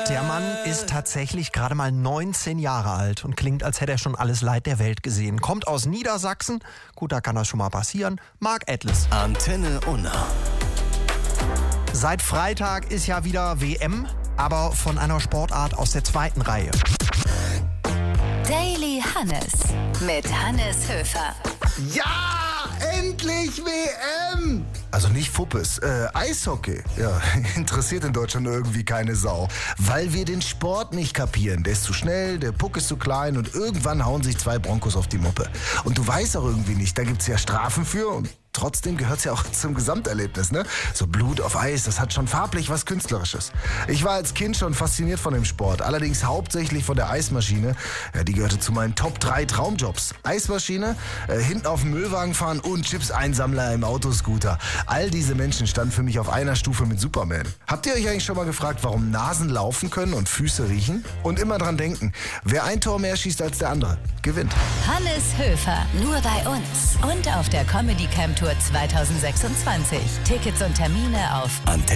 Der Mann ist tatsächlich gerade mal 19 Jahre alt und klingt, als hätte er schon alles Leid der Welt gesehen. Kommt aus Niedersachsen, gut, da kann das schon mal passieren, Marc Etles. Antenne Unna. Seit Freitag ist ja wieder WM, aber von einer Sportart aus der zweiten Reihe. Daily Hannes mit Hannes Höfer. Ja, endlich WM! Also nicht Fuppes, Eishockey. Ja, interessiert in Deutschland irgendwie keine Sau. Weil wir den Sport nicht kapieren. Der ist zu schnell, der Puck ist zu klein und irgendwann hauen sich zwei Broncos auf die Muppe. Und du weißt auch irgendwie nicht, da gibt's ja Strafen für und trotzdem gehört's ja auch zum Gesamterlebnis, ne? So Blut auf Eis, das hat schon farblich was Künstlerisches. Ich war als Kind schon fasziniert von dem Sport, allerdings hauptsächlich von der Eismaschine. Ja, die gehörte zu meinen Top 3 Traumjobs. Eismaschine, hinten auf dem Müllwagen fahren und Chips-Einsammler im Autoscooter. All diese Menschen standen für mich auf einer Stufe mit Superman. Habt ihr euch eigentlich schon mal gefragt, warum Nasen laufen können und Füße riechen? Und immer dran denken, wer ein Tor mehr schießt als der andere, gewinnt. Hannes Höfer, nur bei uns und auf der Comedy Camp Tour 2026. Tickets und Termine auf